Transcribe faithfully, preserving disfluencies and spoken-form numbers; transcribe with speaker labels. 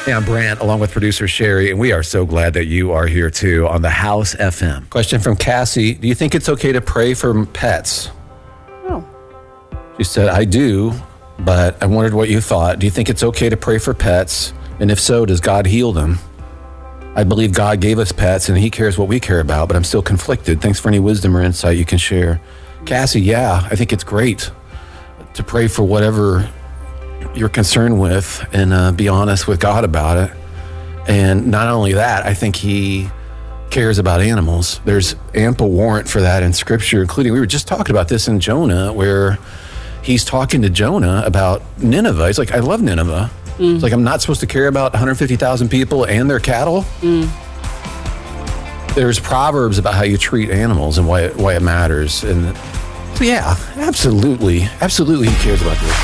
Speaker 1: Hey, I'm Brant, along with producer Sherry, and we are so glad that you are here too on the House F M. Question from Cassie: do you think it's okay to pray for pets?
Speaker 2: Oh.
Speaker 1: She said, I do, but I wondered what you thought. Do you think it's okay to pray for pets? And if so, does God heal them? I believe God gave us pets and he cares what we care about, but I'm still conflicted. Thanks for any wisdom or insight you can share. Cassie, yeah, I think it's great to pray for whatever you're concerned with and uh, be honest with God about it. And not only that, I think he cares about animals. There's ample warrant for that in scripture, including, we were just talking about this in Jonah, where he's talking to Jonah about Nineveh. He's like, I love Nineveh. Mm. It's like, I'm not supposed to care about one hundred fifty thousand people and their cattle. Mm. There's proverbs about how you treat animals and why it, why it matters. And so, yeah, absolutely. Absolutely he cares about this.